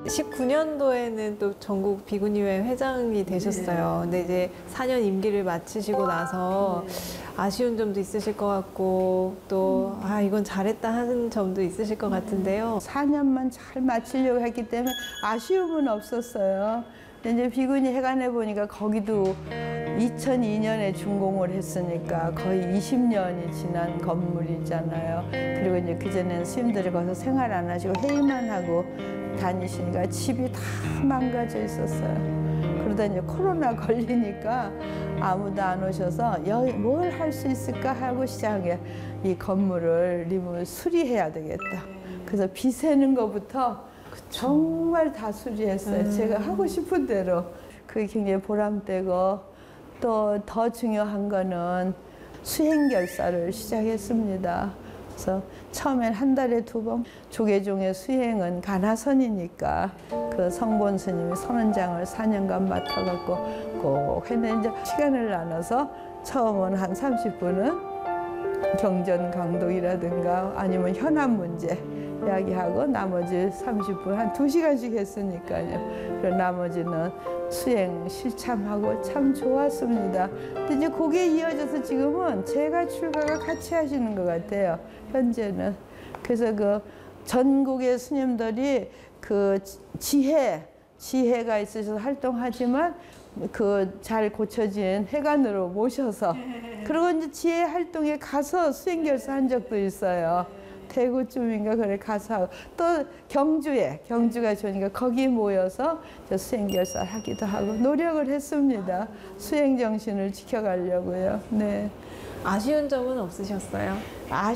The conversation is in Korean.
19년도에는 또 전국 비구니회 회장이 되셨어요. 근데 이제 4년 임기를 마치시고 나서 아쉬운 점도 있으실 것 같고 또 이건 잘했다 하는 점도 있으실 것 같은데요. 4년만 잘 마치려고 했기 때문에 아쉬움은 없었어요. 근데 이제 비구니 회관에 보니까 거기도 2002년에 준공을 했으니까 거의 20년이 지난 건물이잖아요. 그리고 이제 그전에는 스님들이 거기서 생활 안 하시고 회의만 하고 다니시니까 집이 다 망가져 있었어요. 그러다 이제 코로나 걸리니까 아무도 안 오셔서 여기 뭘 할 수 있을까 하고 시작한 게 이 건물을 수리해야 되겠다. 그래서 비 새는 것부터 정말 다 수리했어요. 제가 하고 싶은 대로. 그게 굉장히 보람되고 또 더 중요한 거는 수행결사를 시작했습니다. 그래서 처음엔 한 달에 2번 조계종의 수행은 가나선이니까 그 성본 스님이 선원장을 4년간 맡아갖고 꼭 했는데 이제 시간을 나눠서 처음은 한 30분은 경전 강독이라든가 아니면 현안 문제 이야기하고 나머지 30분 한 2시간씩 했으니까요. 그리고 나머지는 수행 실참하고 참 좋았습니다. 근데 이제 그게 이어져서 지금은 제가 출가가 같이 하시는 것 같아요. 현재는. 그래서 그 전국의 스님들이 그 지혜가 있으셔서 활동하지만 그 잘 고쳐진 회관으로 모셔서 그리고 이제 지혜 활동에 가서 수행결사 한 적도 있어요. 대구쯤인가 그래 가서 하고 또 경주가 좋으니까 거기 모여서 저 수행결사 하기도 하고 노력을 했습니다. 수행 정신을 지켜가려고요. 네. 아쉬운 점은 없으셨어요?